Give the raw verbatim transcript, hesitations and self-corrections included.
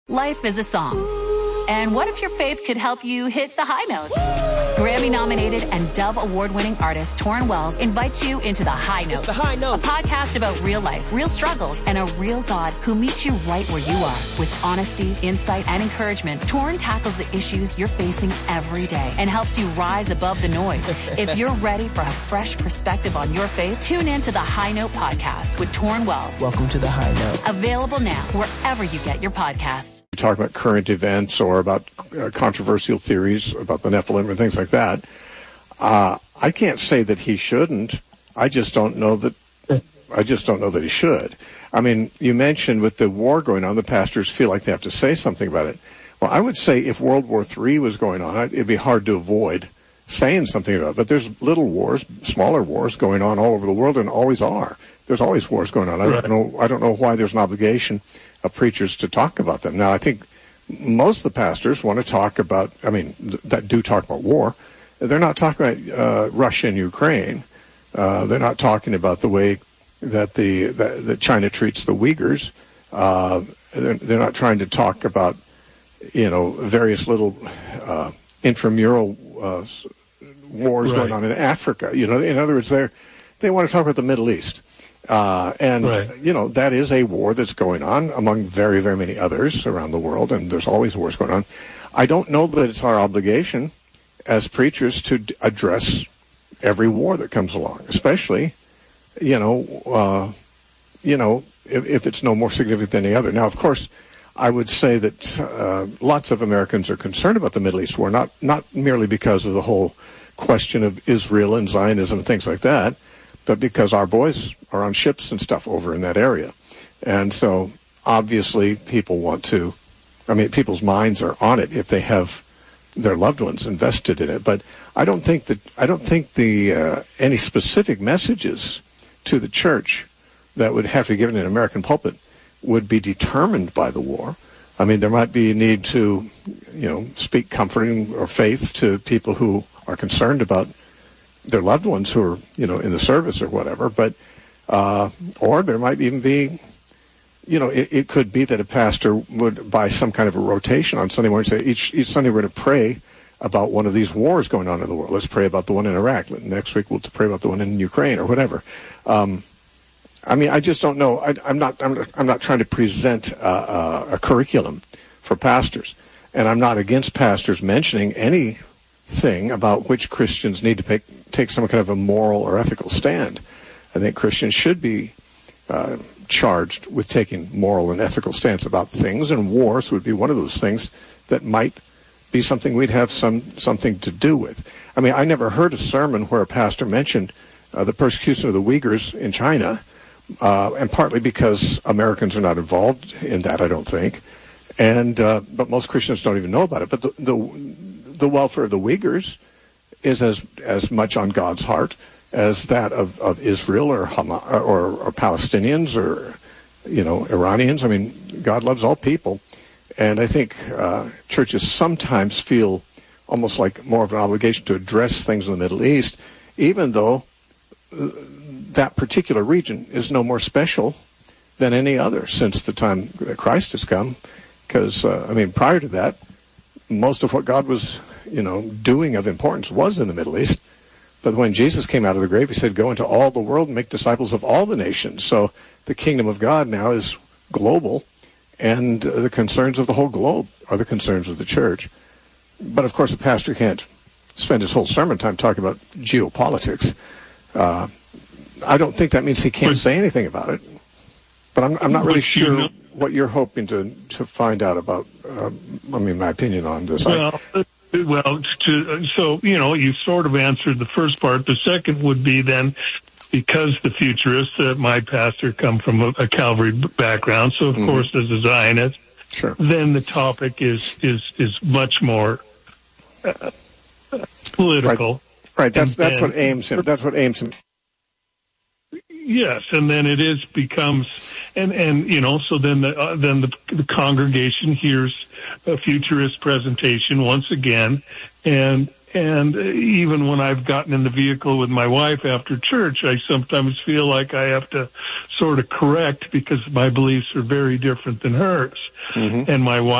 Life is a song. And what if your faith could help you hit the high notes? Grammy-nominated and Dove Award-winning artist Torrin Wells invites you into The High Note. It's The High Note. A podcast about real life, real struggles, and a real God who meets you right where you are. With honesty, insight, and encouragement, Torrin tackles the issues you're facing every day and helps you rise above the noise. If you're ready for a fresh perspective on your faith, tune in to The High Note podcast with Torrin Wells. Welcome to The High Note. Available now wherever you get your podcasts. Talk about current events or about uh, controversial theories about the Nephilim and things like that. Uh, I can't say that he shouldn't. I just don't know that. I just don't know that he should. I mean, you mentioned with the war going on, the pastors feel like they have to say something about it. Well, I would say if World War Three was going on, it'd be hard to avoid saying something about it. But there's little wars, smaller wars going on all over the world, and always are. There's always wars going on. I don't know. I don't know why there's an obligation of preachers to talk about them. Now, I think most of the pastors want to talk about, I mean, that do talk about war. They're not talking about uh, Russia and Ukraine. Uh, they're not talking about the way that the that, that China treats the Uyghurs. Uh, they're, they're not trying to talk about, you know, various little uh, intramural uh, wars right. going on in Africa. You know, in other words, they they want to talk about the Middle East. Uh, and, right. you know, that is a war that's going on among very, very many others around the world, and there's always wars going on. I don't know that it's our obligation as preachers to d- address every war that comes along, especially, you know, uh, you know, if, if it's no more significant than any other. Now, of course, I would say that uh, lots of Americans are concerned about the Middle East war, not, not merely because of the whole question of Israel and Zionism and things like that, but because our boys are on ships and stuff over in that area. And so obviously people want to, I mean, people's minds are on it if they have their loved ones invested in it. But I don't think that, I don't think the, uh, any specific messages to the church that would have to be given in an American pulpit would be determined by the war. I mean, there might be a need to, you know, speak comforting or faith to people who are concerned about their loved ones who are, you know, in the service or whatever, but, uh, or there might even be, you know, it, it could be that a pastor would, by some kind of a rotation on Sunday morning, say, each, each Sunday we're going to pray about one of these wars going on in the world. Let's pray about the one in Iraq. Next week we'll pray about the one in Ukraine or whatever. Um, I mean, I just don't know. I, I'm not, I'm, I'm not trying to present uh, a curriculum for pastors, and I'm not against pastors mentioning any thing about which Christians need to take, take some kind of a moral or ethical stand. I think Christians should be uh, charged with taking moral and ethical stance about things, and wars would be one of those things that might be something we'd have some something to do with. I mean, I never heard a sermon where a pastor mentioned uh, the persecution of the Uyghurs in China, uh, and partly because Americans are not involved in that, I don't think, and uh, but most Christians don't even know about it. But the, the the welfare of the Uyghurs is as as much on God's heart as that of, of Israel or, Hamas, or or Palestinians or, you know, Iranians. I mean, God loves all people, and I think uh, churches sometimes feel almost like more of an obligation to address things in the Middle East, even though uh, that particular region is no more special than any other since the time that Christ has come. Because uh, I mean, prior to that, most of what God was, you know, doing of importance was in the Middle East. But when Jesus came out of the grave, he said, go into all the world and make disciples of all the nations. So the kingdom of God now is global, and uh, the concerns of the whole globe are the concerns of the church. But of course, a pastor can't spend his whole sermon time talking about geopolitics. Uh, I don't think that means he can't say anything about it. But I'm, I'm not really sure what you're hoping to, to find out about, uh, I mean, my opinion on this. Well, I, Well, to, so, you know, you sort of answered the first part. The second would be then, because the futurists, uh, my pastor, come from a, a Calvary background, so of mm-hmm. course as a Zionist, sure. then the topic is, is, is much more uh, political. Right, right. That's, and, that's what aims him. That's what aims him. Yes, and then it is becomes, and, and you know, so then the uh, then the, the congregation hears a futurist presentation once again, and and even when I've gotten in the vehicle with my wife after church, I sometimes feel like I have to sort of correct because my beliefs are very different than hers, mm-hmm. and my wife